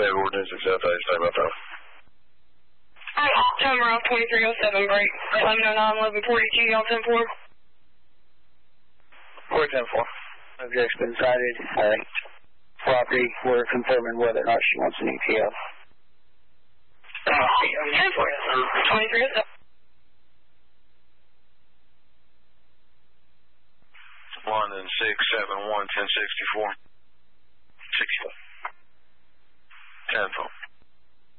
Navy ordinance accept. How you say about that? Alright, timer off 2307, break. 1109, 1142, y'all 10-4. 410-4. Object's been cited. Property, we're confirming whether or not she wants an EPO. 10-4, 2307. 1 and 671 1064. 64. 10-4.